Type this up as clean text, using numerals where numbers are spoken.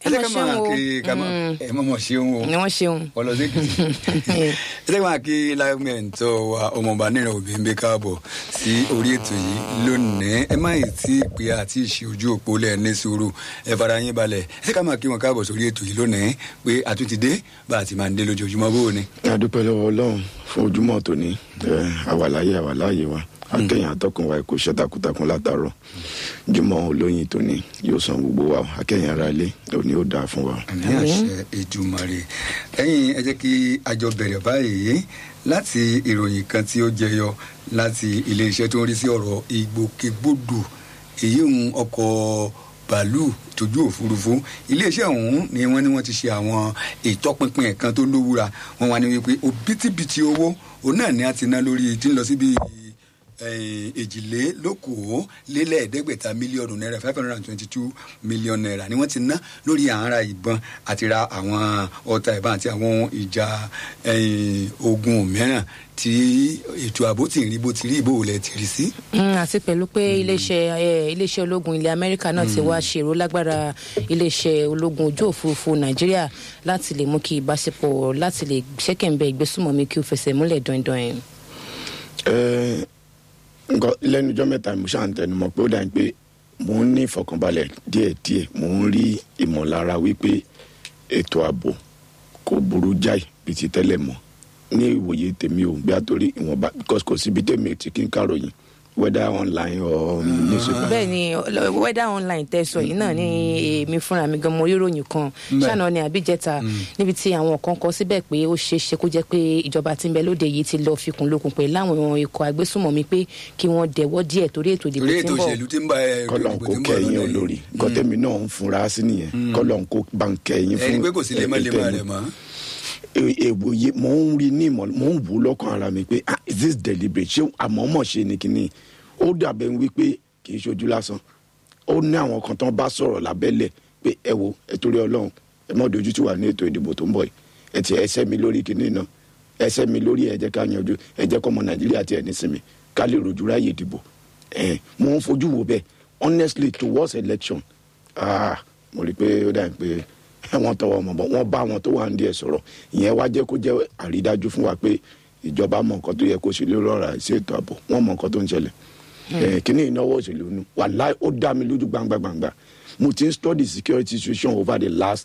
ẹ máa kí ká máa ẹ mọ̀ ṣeun o ni wọ́n ṣeun ọlọ́sẹ̀kìtì ẹ máa kí lágbẹ̀ntọ́ wa ọmọọba níràn òbí ń bẹ káàbọ̀ sí orí ètò yìí lónìí ẹ má yìí tí pé àti ìṣe ojú òpó lẹ̀ ní sùúrù ẹ fara yín balẹ̀ ẹ ká máa kí wọn káàbọ̀ sórí ètò yìí lónìí pé àtúntì dé bá a ti máa ń dé lójoojúmọ́ bó o ní. a dúpẹ́ lọ́wọ́ Ọlọ́run fún ojúmọ́ tòní àwàláyé wa akẹ́yìn atọ́kùn wa kò ṣe takuntakun látàárọ̀ jùmọ̀ olóyin tóní yóò san gbogbo wa akẹ́yìn ara ilé òní ó dáa fún wa. àmì àṣẹ Èdùmàrè ẹ̀yin ẹ jẹ́ kí a jọ bẹ̀rẹ̀ báyìí láti ìròyìn kan tí ó jẹyọ láti iléeṣẹ́ tó ń rí sí ọ̀rọ̀ ìgbòkègbodò èyí ń ọkọ̀ bàálù tójú òfurufú iléeṣẹ́ ọ̀hún ni wọ́n ti ṣe àwọn ìtọ́pinpin ẹ̀kan tó lówúra wọ́n wá ní wípé òbítíbitì owó òun náà ni a ti ná lórí tí ń lọ síbi èjìlélókòólélẹ́ẹ̀ẹ́dẹ́gbẹ̀ta mílíọ̀nù náírà $522 million ni wọ́n ti ná lórí àǹra ìbọn àti ra àwọn ọta ìbọn àti àwọn ohun ìjà ogun mìíràn tí ètò ààbò tí ń rí bó ti rí ìbò òlẹ̀ ti rí sí. àti pẹ̀lú pé iléeṣẹ́ ológun ilẹ̀ Amẹ́ríkà náà ti wá ṣèrò lágbára iléeṣẹ́ ológun ojú òfurufú Nàìjíríà láti lè mú kí ìbáṣepọ̀ láti lè ṣẹ́kẹ̀ǹbẹ̀ ìgbésùmọ̀mí kí ó fẹsẹ̀ múlẹ̀ dandan. nǹkan lẹ́nu ọjọ́ mẹ́ta mo ṣáà ń tẹnumọ́ pé ó dà pé mò ń ní ìfọ̀kànbalẹ̀ díẹ̀díẹ̀ mò ń rí ìmọ̀lára wípé ètò ààbò kò burú jáì bíi ti tẹ́lẹ̀ mọ́ ní ìwòye tèmi ò gbé àtòrí ìwọ̀nba because kò síbi tèmi ti kí n kàròyìn whether online or newspaper. bẹ́ẹ̀ ni whether online tẹ̀sọ̀ yìí náà ni èmi fúnra mi gan mo rí ròyìn kan ṣáná ni àbíjẹta níbi tí àwọn kan kọ síbẹ̀ pé ó ṣeé ṣe kó jẹ́ pé ìjọba tí ń bẹ lóde yìí ti lọ fikùn lókun pé láwọn ikọ̀ agbésùnmọ̀mí pé kí wọ́n dẹ̀wọ́ díẹ̀ torí ètò ìdìbò tí ń bọ̀. kọ́lọ̀ ń kó kẹ́yìn olórí gọ́tẹ́mi náà ń funra sí nìyẹn kọ́lọ̀ ń kó bá ń kẹ́yìn fún ẹni pé kò sí lemọ́lemọ́ rẹ̀ mọ́. èwòye mò ń rí ní ìmọ̀ mò ń wù lọ́kàn ara mi pé is this deliberate ṣé àmọ́mọ́ ṣe ni kíní ó dàbẹ̀ ń wí pé kì í ṣojú lásán ó ní àwọn kan tán bá sọ̀rọ̀ lábẹ́lẹ̀ pé ẹ wo ẹ torí Ọlọ́run ẹ mọ́ dojú tí wà ní ètò ìdìbò tó ń bọ̀ yìí ẹ ti ẹsẹ̀ mi lórí kíní náà ẹsẹ̀ mi lórí ẹ jẹ́ ká yanjú ẹ jẹ́ kọ́mọ Nàìjíríà tiẹ̀ nísinmi ká lè rojú ráyè ìdìbò mo ń fojú wo bẹ́ẹ̀ honestly towards election mo rí i pé ó dàbí pé wọ́n tọwọ́ ọmọ bọ̀ wọ́n bá àwọn tó wà ń díẹ̀ sọ̀rọ̀ ìyẹn wá jẹ́ kó jẹ́ àrídájú fún wa pé ìjọba mọ nǹkan tó yẹ kó ṣe lórí ọ̀rọ̀ àìsí ètò ààbò wọ́n mọ nǹkan tó ń ṣẹlẹ̀ kíní ìnáwó òṣèlú nu wàláì ó dá mi lójú gbangba mo ti ń study security situation over the last